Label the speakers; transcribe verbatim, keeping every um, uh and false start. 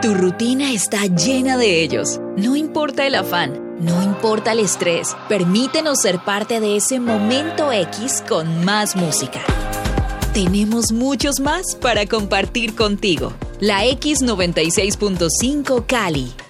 Speaker 1: Tu rutina está llena de ellos. No importa el afán, no importa el estrés. Permítenos ser parte de ese momento X con más música. Tenemos muchos más para compartir contigo. La X noventa y seis punto cinco Cali.